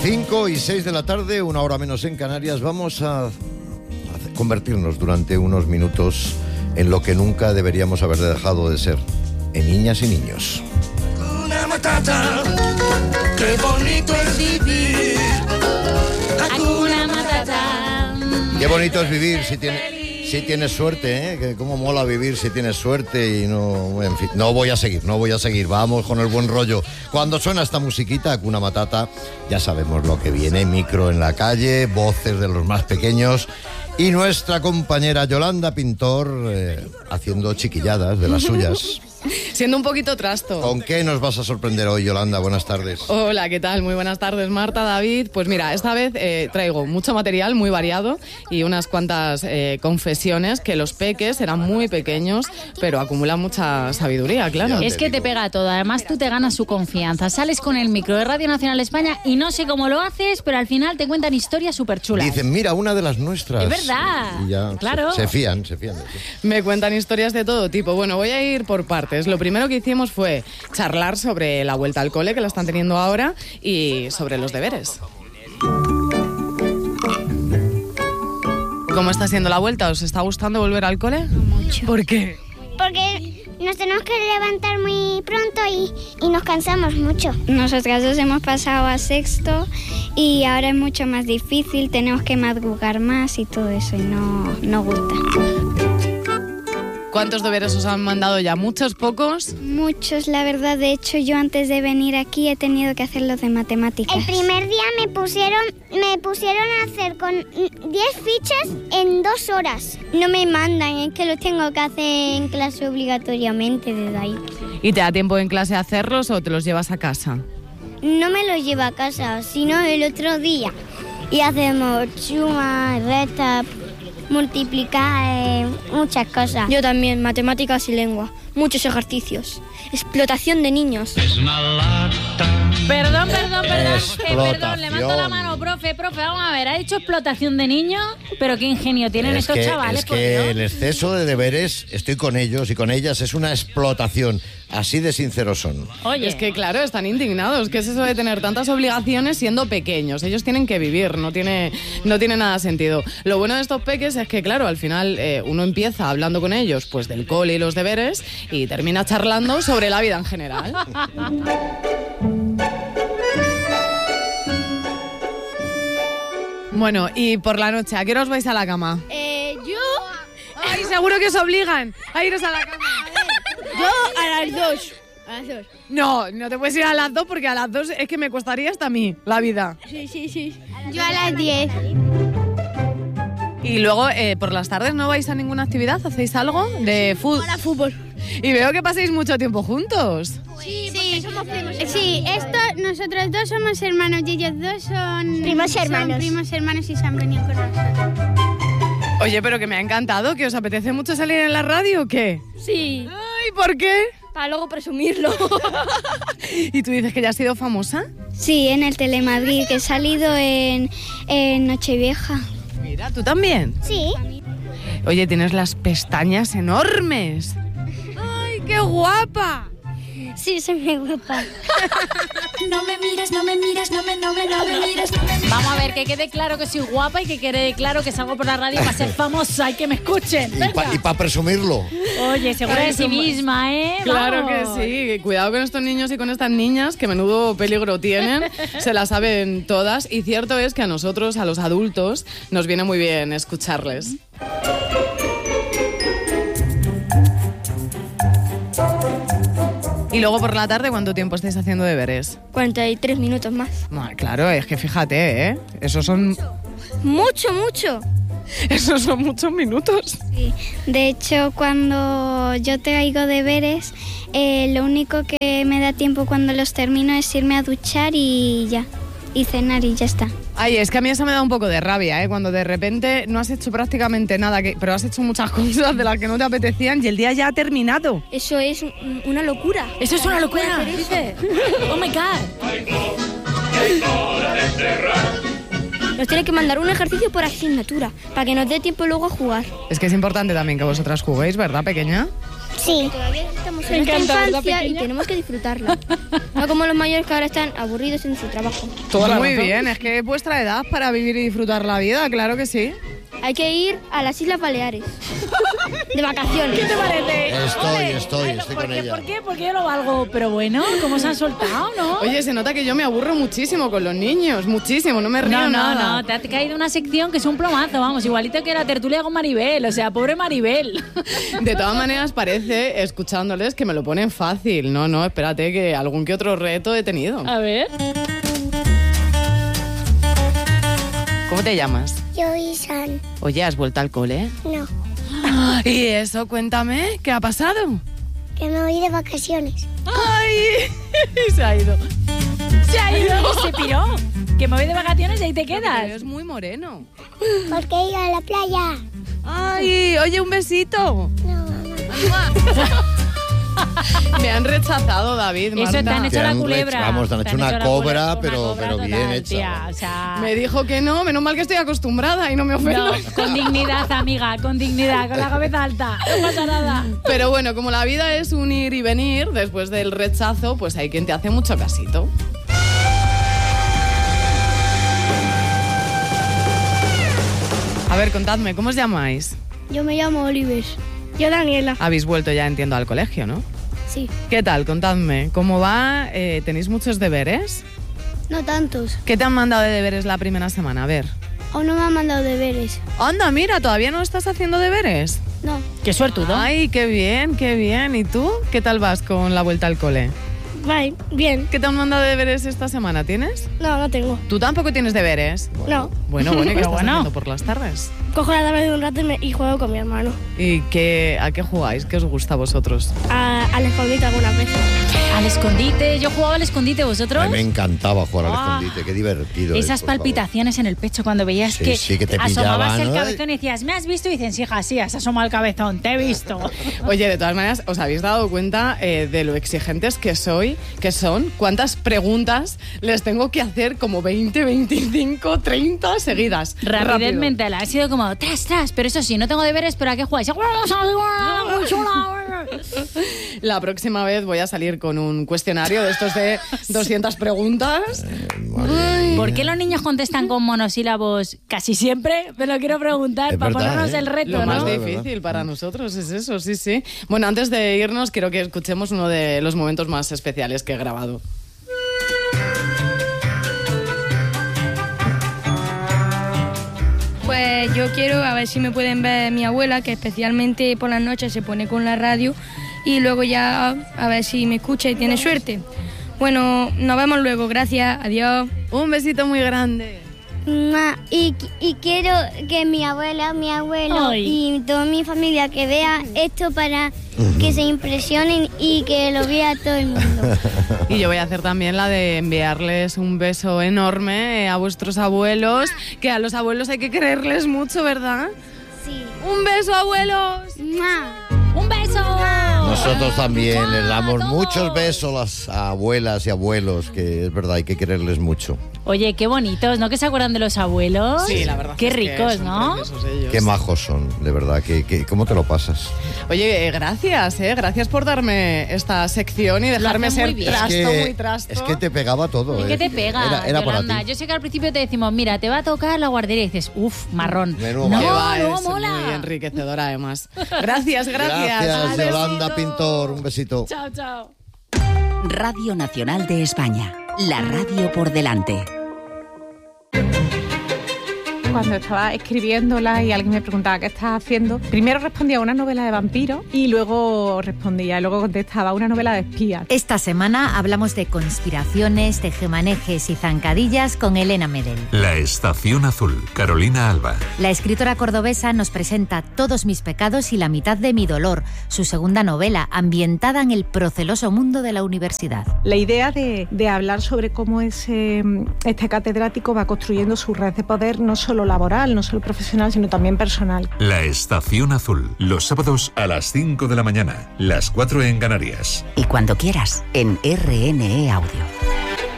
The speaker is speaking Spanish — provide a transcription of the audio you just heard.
5:06 de la tarde, una hora menos en Canarias. Vamos a convertirnos durante unos minutos en lo que nunca deberíamos haber dejado de ser, en niñas y niños. Hakuna Matata, qué bonito es vivir. Hakuna Matata. Qué bonito es vivir si tienes suerte, ¿eh? Que cómo mola vivir si tienes suerte y no... En fin, no voy a seguir. Vamos con el buen rollo. Cuando suena esta musiquita, Hakuna Matata, ya sabemos lo que viene. Micro en la calle, voces de los más pequeños y nuestra compañera Yolanda Pintor haciendo chiquilladas de las suyas. Siendo un poquito trasto. ¿Con qué nos vas a sorprender hoy, Yolanda? Buenas tardes. Hola, ¿qué tal? Muy buenas tardes, Marta, David. Pues mira, esta vez traigo mucho material muy variado y unas cuantas confesiones que los peques eran muy pequeños, pero acumulan mucha sabiduría, claro. Es que te pega todo. Además, tú te ganas su confianza. Sales con el micro de Radio Nacional España y no sé cómo lo haces, pero al final te cuentan historias súper chulas. Dicen, mira, una de las nuestras. Es verdad. Y ya Claro. Se fían de ti. Me cuentan historias de todo tipo. Bueno, voy a ir por partes. Lo primero que hicimos fue charlar sobre la vuelta al cole, que la están teniendo ahora, y sobre los deberes. ¿Cómo está siendo la vuelta? ¿Os está gustando volver al cole? Mucho. ¿Por qué? Porque nos tenemos que levantar muy pronto y nos cansamos mucho. Nosotras dos hemos pasado a sexto y ahora es mucho más difícil, tenemos que madrugar más y todo eso y no gusta. ¿Cuántos deberes os han mandado ya? ¿Muchos, pocos? Muchos, la verdad. De hecho, yo antes de venir aquí he tenido que hacer los de matemáticas. El primer día me pusieron a hacer con 10 fichas en 2 horas. No me mandan, es que los tengo que hacer en clase obligatoriamente desde ahí. ¿Y te da tiempo en clase a hacerlos o te los llevas a casa? No me los llevo a casa, sino el otro día. Y hacemos suma, resta, multiplicar, muchas cosas. Yo también, matemáticas y lengua. Muchos ejercicios. Explotación de niños. Perdón, Explotación. levanto la mano, profe, vamos a ver, ha dicho explotación de niños, pero qué ingenio tienen estos chavales. Es que el exceso de deberes, estoy con ellos y con ellas, es una explotación. Así de sinceros son. Oye, Es que claro, están indignados. ¿Qué es eso de tener tantas obligaciones siendo pequeños? Ellos tienen que vivir, no tiene nada sentido. Lo bueno de estos peques es que, claro, al final uno empieza hablando con ellos pues del cole y los deberes y termina charlando sobre la vida en general. Bueno, y por la noche, ¿a qué hora os vais a la cama? Yo ¡Ay, seguro que os obligan a iros a la cama! a las 2. No te puedes ir a las 2 porque a las 2 es que me costaría hasta a mí la vida. Sí. Yo a las 10. Y luego, por las tardes, ¿no vais a ninguna actividad? ¿Hacéis algo de Fútbol. Y veo que pasáis mucho tiempo juntos. Sí, somos primos. Sí, nosotros dos somos hermanos y ellos dos son primos hermanos y se han venido con nosotros. Oye, pero que me ha encantado, que os apetece mucho salir en la radio, ¿o qué? Sí, Ay, ¿por qué? para luego presumirlo. ¿Y tú dices que ya has sido famosa? Sí, en el Telemadrid, que he salido en Nochevieja. Mira, ¿tú también? Sí. Oye, tienes las pestañas enormes. ¡Ay, qué guapa! Sí, soy muy guapa. no me mires. Vamos a ver, que quede claro que soy guapa y que quede claro que salgo por la radio para ser famosa y que me escuchen. Y para presumirlo. Oye, segura de sí misma, ¿eh? Claro Vamos. que sí. Cuidado con estos niños y con estas niñas, que menudo peligro tienen. Se las saben todas. Y cierto es que a nosotros, a los adultos, nos viene muy bien escucharles. Y luego por la tarde, ¿cuánto tiempo estáis haciendo deberes? 43 minutos más. Claro, es que fíjate, ¿eh? Esos son Mucho. muchos minutos. Sí. De hecho, cuando yo traigo deberes, lo único que me da tiempo cuando los termino es irme a duchar y ya. Y cenar y ya está. Ay, es que a mí eso me da un poco de rabia, ¿eh? Cuando de repente no has hecho prácticamente nada, pero has hecho muchas cosas de las que no te apetecían y el día ya ha terminado. Eso es una locura. Eso es una locura, dice. Oh my God. Nos tiene que mandar un ejercicio por asignatura, para que nos dé tiempo luego a jugar. Es que es importante también que vosotras juguéis, ¿verdad, pequeña? Sí. Todavía estamos Estamos en nuestra infancia y tenemos que disfrutarla. No como los mayores que ahora están aburridos en su trabajo. Muy bien, es que es vuestra edad para vivir y disfrutar la vida, claro que sí. Hay que ir a las Islas Baleares de vacaciones. ¿Qué te parece? Estoy con ella. ¿Por qué? Porque yo lo valgo. Pero bueno, ¿cómo se han soltado, no? Oye, se nota que yo me aburro muchísimo con los niños, muchísimo, no me río nada. No, te ha caído una sección que es un plomazo, vamos, igualito que la tertulia con Maribel, o sea, pobre Maribel. De todas maneras parece, escuchándoles, que me lo ponen fácil. No, espérate, que algún que otro reto he tenido. A ver. ¿Cómo te llamas? Yo y San. Oye, ¿has vuelto al cole? No, ¿Y eso? Cuéntame, ¿qué ha pasado? que me voy de vacaciones. ¡Ay! Se ha ido. Se ha ido y se piró. Que me voy de vacaciones y ahí te quedas. Es muy moreno. Porque he ido a la playa. ¡Ay! Oye, un besito. No, mamá. Me han rechazado, David, Marta. Eso, te han hecho la culebra. Vamos, te han hecho una cobra, pero total, bien hecha. tía, o sea... Me dijo que no, menos mal que estoy acostumbrada y no me ofendo. No, con dignidad, amiga, con dignidad, con la cabeza alta. No pasa nada. Pero bueno, como la vida es un ir y venir, después del rechazo, pues hay quien te hace mucho casito. A ver, contadme, ¿cómo os llamáis? Yo me llamo Oliver. Yo Daniela. Habéis vuelto ya, entiendo, al colegio, ¿no? Sí. ¿Qué tal? Contadme, ¿cómo va? ¿Tenéis muchos deberes? No tantos. ¿Qué te han mandado de deberes la primera semana? A ver. Aún no me han mandado deberes. Anda, mira, ¿todavía no estás haciendo deberes? No. Qué suertudo. Ay, qué bien, qué bien. ¿Y tú? ¿Qué tal vas con la vuelta al cole? Bye. Bien. ¿Qué te han mandado de deberes esta semana? ¿Tienes? No tengo. ¿Tú tampoco tienes deberes? No. Bueno, ¿y qué Pero estás bueno. haciendo por las tardes? Cojo la tablet de un rato y juego con mi hermano. ¿Y a qué jugáis? ¿Qué os gusta a vosotros? Al escondite algunas veces. Al escondite, yo jugaba al escondite, ¿vosotros? A mí me encantaba jugar al Ah. escondite, qué divertido. Esas por favor. palpitaciones en el pecho cuando veías Sí, que, sí, que te asomabas pillaban, el ¿no? cabezón y decías, ¿me has visto? Y dicen, sí, hija, sí, has asomado el cabezón, te he visto. Oye, de todas maneras, ¿os habéis dado cuenta de lo exigentes que son? ¿Cuántas preguntas les tengo que hacer? Como 20, 25, 30 seguidas. Rapidez Rápido. mental, ha sido como tras, pero eso sí, no tengo deberes, pero ¿a qué jugáis? La próxima vez voy a salir con un cuestionario de estos de 200 preguntas. ¿Por qué los niños contestan con monosílabos casi siempre? Me lo quiero preguntar Es para verdad, ponernos ¿eh? el reto, Lo ¿no? más ¿verdad? difícil para nosotros es eso, sí. Bueno, antes de irnos, quiero que escuchemos uno de los momentos más especiales que he grabado. Pues yo quiero a ver si me pueden ver mi abuela, que especialmente por las noches se pone con la radio, y luego ya a ver si me escucha y tiene suerte. Bueno, nos vemos luego, gracias, adiós. Un besito muy grande. Y quiero que mi abuela, mi abuelo Ay. y toda mi familia que vea esto para que se impresionen y que lo vea todo el mundo. Y yo voy a hacer también la de enviarles un beso enorme a vuestros abuelos, que a los abuelos hay que quererles mucho, ¿verdad? Sí. ¡Un beso, abuelos! ¡Mua! ¡Un beso! Nosotros también les damos todos. muchos besos a las abuelas y abuelos, que es verdad, hay que quererles mucho. Oye, qué bonitos, ¿no? Que se acuerdan de los abuelos. Sí, la verdad. Qué es que ricos, son ¿no? preciosos ellos. Qué majos son, de verdad, ¿cómo te lo pasas? Oye, gracias por darme esta sección y dejarme hacen muy ser bien. trasto, muy trasto. Es que te pegaba todo. Es que te pega, Era para Yolanda. ti. Yo sé que al principio te decimos, mira, te va a tocar la guardería y dices, uff, marrón. Menudo No, Que marrón. va, no, es mola. muy enriquecedora además. Gracias. Gracias, Un Yolanda besito. Pintor. Un besito. Chao, chao. Radio Nacional de España. La radio por delante. Cuando estaba escribiéndola y alguien me preguntaba qué estás haciendo, primero respondía a una novela de vampiros y luego contestaba a una novela de espías. Esta semana hablamos de conspiraciones, tejemanejes y zancadillas con Elena Medel. La Estación Azul, Carolina Alba. La escritora cordobesa nos presenta Todos mis pecados y la mitad de mi dolor, su segunda novela, ambientada en el proceloso mundo de la universidad. La idea de hablar sobre cómo este catedrático va construyendo su red de poder, no solo laboral, no solo profesional, sino también personal. La Estación Azul, los sábados a las 5 de la mañana, las 4 en Canarias. Y cuando quieras, en RNE Audio.